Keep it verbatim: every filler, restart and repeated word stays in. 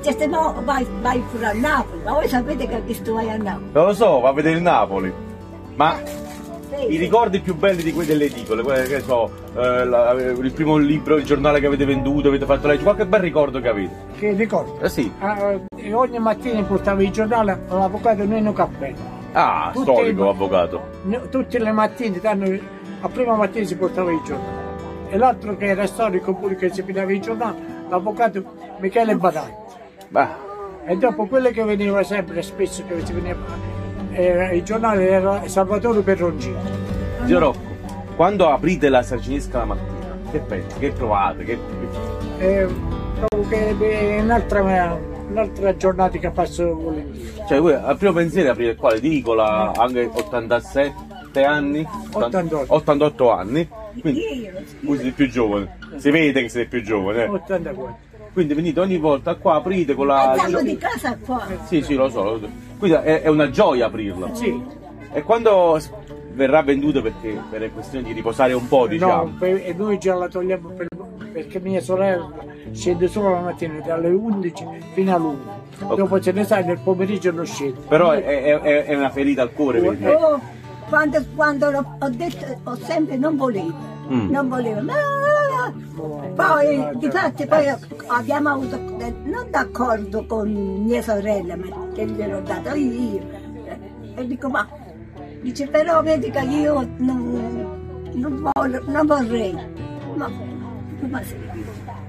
dice se no vai, vai pure a Napoli, ma voi sapete che questo vai a Napoli? Non lo so, va a vedere il Napoli. Ma Sì, i ricordi più belli di quelli delle edicole, quelle che so, eh, la- il primo libro, il giornale che avete venduto, avete fatto leggere, qualche bel ricordo che avete? Che ricordo? Eh sì. Ah, e ogni mattina portavo il giornale all'avvocato Nino Cappello. Ah, Tutte storico le- avvocato. Ne- Tutte le mattine, danno, a prima mattina si portava il giornale. E l'altro che era storico pure che si pigliava il giornale, l'avvocato Michele Badani. Beh, E dopo quello che veniva sempre, spesso che si veniva, era, il giornale era Salvatore Perroncini. zio Rocco, quando aprite la Sarcinesca la mattina, che pensi? Che provate? Che... E trovo che è un'altra, un'altra giornata che passo volentieri. Cioè, voi al primo pensiero è aprire qua l'edicola, anche ottantasette anni? ottantotto. ottantotto anni, quindi io, voi siete più giovani, si vede che siete più giovani, eh. ottantaquattro. Quindi venite ogni volta qua, aprite con la... andiamo di casa qua. Sì, sì, lo so, lo so. Quindi è, è una gioia aprirla. Sì. E quando s- verrà venduta, perché per questione di riposare un po', diciamo. No, per- e noi già la togliamo per- perché mia sorella scende solo la mattina dalle undici fino all'una. Ok. Dopo se ne sa nel pomeriggio non scende. Però è, è- è- è una ferita al cuore, vedi? Oh, quando, quando l'ho- ho detto, ho sempre non volevo, Mm. non volevo, ma poi difatti poi abbiamo avuto de- non d'accordo con mia sorella, ma che gliel'ho dato io. E dico, ma dice però vedi che io non, non, voglio- non vorrei. Ma, ma sì.